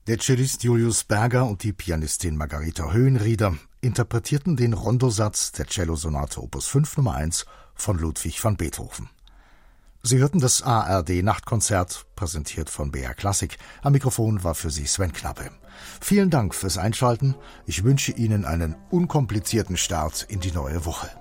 Der Cellist Julius Berger und die Pianistin Margareta Höhenrieder interpretierten den Rondosatz der Cellosonate Opus 5 Nummer 1 von Ludwig van Beethoven. Sie hörten das ARD-Nachtkonzert, präsentiert von BR Klassik. Am Mikrofon war für Sie Sven Knappe. Vielen Dank fürs Einschalten. Ich wünsche Ihnen einen unkomplizierten Start in die neue Woche.